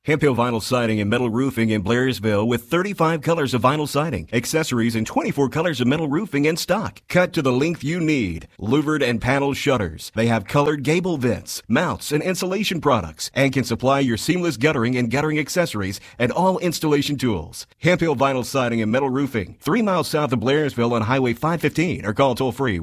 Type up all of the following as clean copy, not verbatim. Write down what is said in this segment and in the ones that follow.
Hemp Hill Vinyl Siding and Metal Roofing in Blairsville with 35 colors of vinyl siding, accessories, and 24 colors of metal roofing in stock. Cut to the length you need. Louvered and panel shutters. They have colored gable vents, mounts, and insulation products, and can supply your seamless guttering and guttering accessories and all installation tools. Hemp Hill Vinyl Siding and Metal Roofing, 3 miles south of Blairsville on Highway 515, or call toll free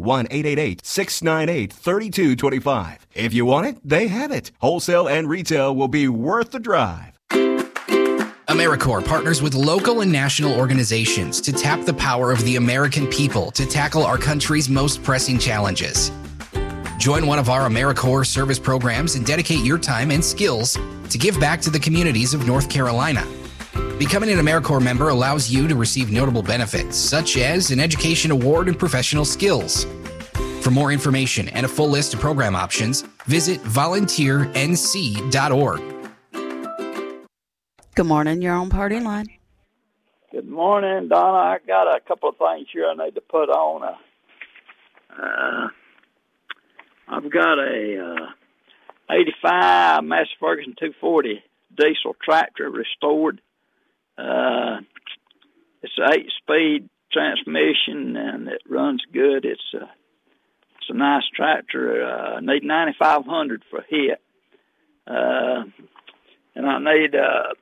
1-888-698-3225. If you want it, they have it. Wholesale and retail will be worth the drive. AmeriCorps partners with local and national organizations to tap the power of the American people to tackle our country's most pressing challenges. Join one of our AmeriCorps service programs and dedicate your time and skills to give back to the communities of North Carolina. Becoming an AmeriCorps member allows you to receive notable benefits, such as an education award and professional skills. For more information and a full list of program options, visit volunteernc.org. Good morning, you're on Party Line. Good morning, Donna. I got a couple of things here I need to put on. I've got a 85 Massey Ferguson 240 diesel tractor restored. It's an 8-speed transmission, and it runs good. It's a nice tractor. I need $9,500 for hit. And I need...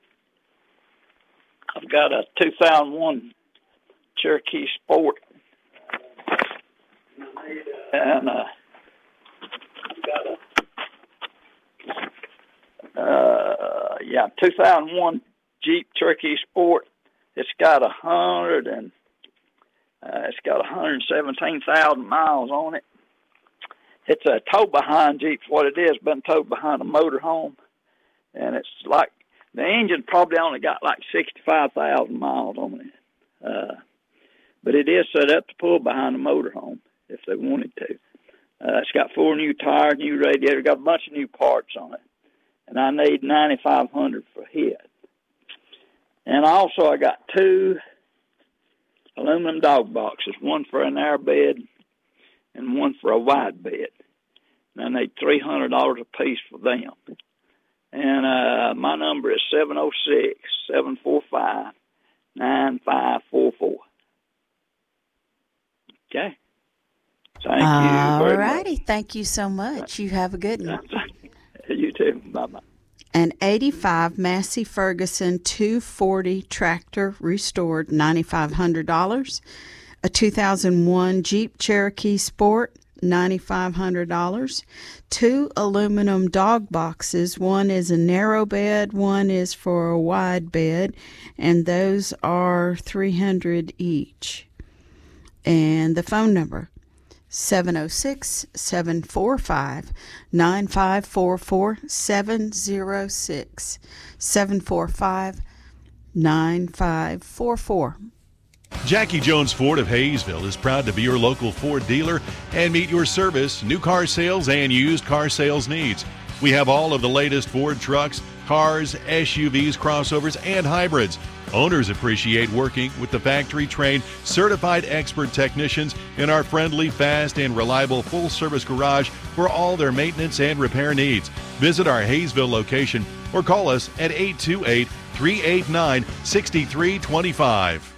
I've got a 2001 Cherokee Sport, and I've got a 2001 Jeep Cherokee Sport. It's got 117,000 miles on it. It's a tow behind Jeep's what it is. Been towed behind a motorhome, and it's like. The engine probably only got like 65,000 miles on it. But it is set up to pull behind a motorhome if they wanted to. It's got 4 new tires, new radiator, got a bunch of new parts on it. And I need $9,500 for hit. And also I got 2 aluminum dog boxes, one for a narrow bed and one for a wide bed. And I need $300 a piece for them. And my number is 706-745-9544. Okay. Thank you. All righty. Thank you so much. You have a good one. You too. Bye-bye. An 85 Massey Ferguson 240 tractor restored, $9,500. A 2001 Jeep Cherokee Sport, $9,500. 2 aluminum dog boxes. One is a narrow bed, one is for a wide bed, and those are $300 each. And the phone number, 706-745-9544, 706-745-9544. Jackie Jones Ford of Hayesville is proud to be your local Ford dealer and meet your service, new car sales, and used car sales needs. We have all of the latest Ford trucks, cars, SUVs, crossovers, and hybrids. Owners appreciate working with the factory-trained, certified expert technicians in our friendly, fast, and reliable full-service garage for all their maintenance and repair needs. Visit our Hayesville location or call us at 828-389-6325.